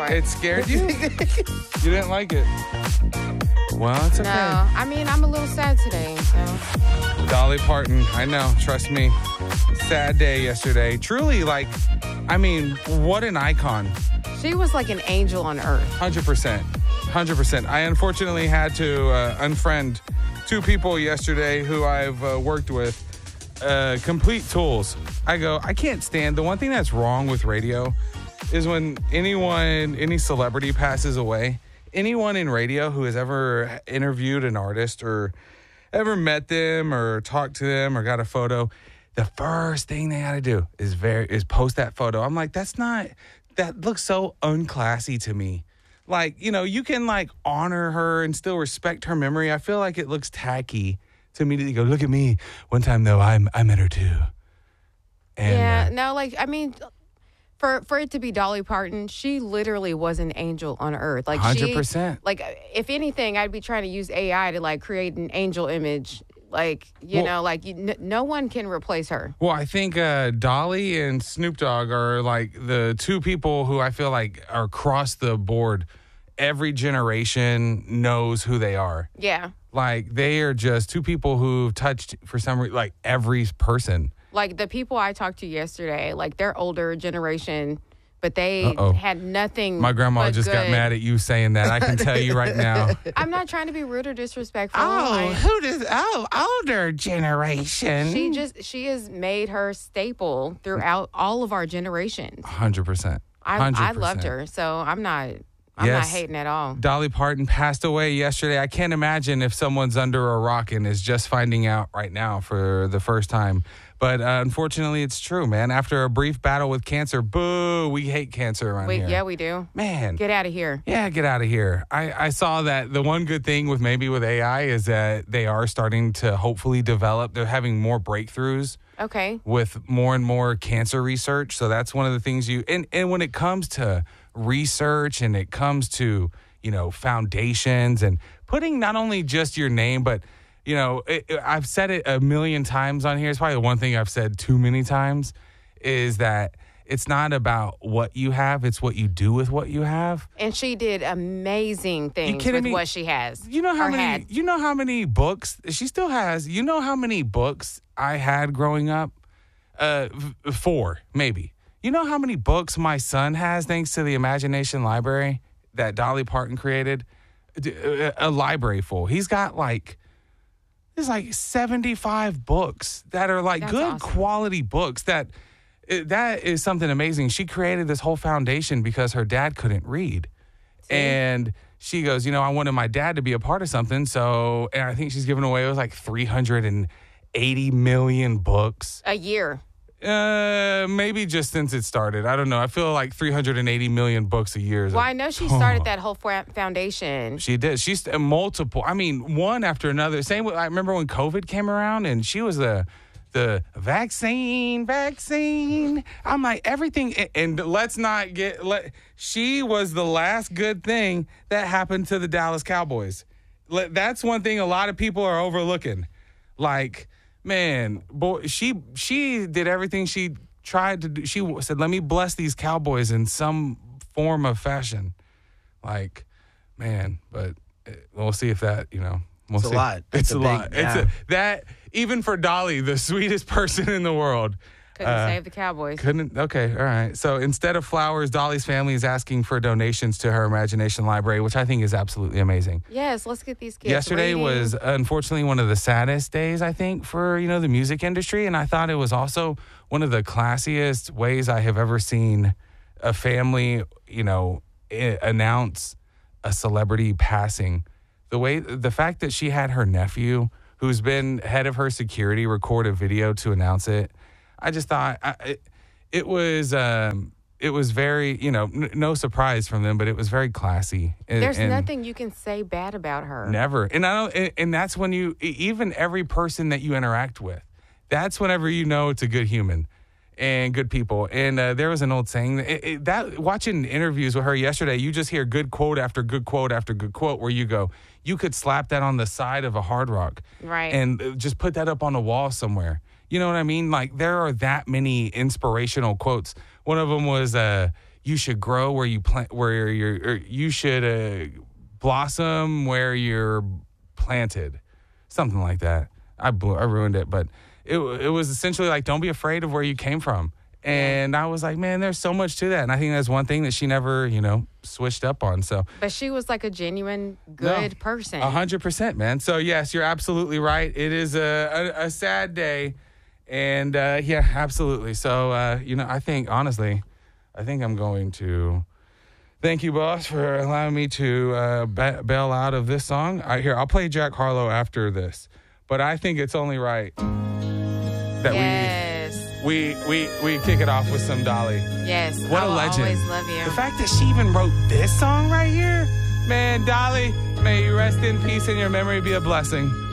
part. It scared you? You didn't like it? Well, it's okay. No, I mean, I'm a little sad today. So. Dolly Parton, I know, trust me. Sad day yesterday. Truly, like, I mean, what an icon. She was like an angel on earth. 100%. 100%. I unfortunately had to unfriend two people yesterday who I've worked with. Complete tools. I can't stand. The one thing that's wrong with radio is when any celebrity passes away, anyone in radio who has ever interviewed an artist or ever met them or talked to them or got a photo, the first thing they got to do is post that photo. I'm like, that looks so unclassy to me. Like, you know, you can like honor her and still respect her memory. I feel like it looks tacky to me to go, look at me. One time though, I met her too. And, no, like, I mean, for it to be Dolly Parton, she literally was an angel on earth. Like 100%. Like, if anything, I'd be trying to use AI to like create an angel image. Like, no one can replace her. Well, I think Dolly and Snoop Dogg are like the two people who I feel like are across the board. Every generation knows who they are. Yeah. Like, they are just two people who've touched, for some reason, like every person. Like, the people I talked to yesterday, like, they're older generation, but they had nothing. My grandma but just good. got mad at you saying that. I can tell you right now. I'm not trying to be rude or disrespectful. Older generation. She has made her staple throughout all of our generations. 100%. I loved her, so I'm not hating at all. Dolly Parton passed away yesterday. I can't imagine if someone's under a rock and is just finding out right now for the first time. But unfortunately, it's true, man. After a brief battle with cancer, boo, we hate cancer around here. Yeah, we do. Man. Get out of here. Yeah, get out of here. I saw that the one good thing with AI is that they are starting to hopefully develop. They're having more breakthroughs. Okay. With more and more cancer research. So that's one of the things and when it comes to research and it comes to, you know, foundations and putting not only just your name, but, you know, I've said it a million times on here. It's probably the one thing I've said too many times is that it's not about what you have. It's what you do with what you have. And she did amazing things with what she has. You know how many books she still has? You know how many books I had growing up? 4, maybe. You know how many books my son has thanks to the Imagination Library that Dolly Parton created? A library full. He's got there's 75 books that are like good awesome. Quality books that is something amazing. She created this whole foundation because her dad couldn't read. See? And she goes, you know, I wanted my dad to be a part of something. So, and I think she's giving away, it was like 380 million books. A year. Maybe just since it started. I don't know. I feel like 380 million books a year. Well, I know she started that whole foundation. She did. She's multiple. I mean, one after another. Same. I remember when COVID came around and she was the vaccine. I'm like, everything. And let's not she was the last good thing that happened to the Dallas Cowboys. That's one thing a lot of people are overlooking. Like, man, boy, she did everything she tried to do. She said, let me bless these Cowboys in some form of fashion. Like, man, but we'll see if that, you know. We'll see. A lot. It's a lot. Yeah. That, even for Dolly, the sweetest person in the world. Couldn't save the Cowboys. Okay, all right. So instead of flowers, Dolly's family is asking for donations to her Imagination Library, which I think is absolutely amazing. Yes, let's get these kids Yesterday reading. was unfortunately one of the saddest days, I think, for, you know, the music industry. And I thought it was also one of the classiest ways I have ever seen a family, you know, announce a celebrity passing. The fact that she had her nephew, who's been head of her security, record a video to announce it. I just thought it was very, you know, no surprise from them, but it was very classy. There's nothing you can say bad about her. Never. And that's when even every person that you interact with, that's whenever you know it's a good human and good people. And there was an old saying that watching interviews with her yesterday, you just hear good quote after good quote after good quote where you go, you could slap that on the side of a Hard Rock. Right. And just put that up on a wall somewhere. You know what I mean? Like, there are that many inspirational quotes. One of them was, you should grow where you plant, where you should blossom where you're planted, something like that. I ruined it, but it was essentially like, don't be afraid of where you came from. And I was like, man, there's so much to that. And I think that's one thing that she never, switched up on. So, but she was like a genuine good person. 100%, man. So yes, you're absolutely right. It is a sad day. And yeah, absolutely. So, I think I'm going to thank you, boss, for allowing me to bail out of this song. I'll play Jack Harlow after this. But I think it's only right that we kick it off with some Dolly. Yes. What a legend. I always love you. The fact that she even wrote this song right here, man, Dolly, may you rest in peace and your memory be a blessing.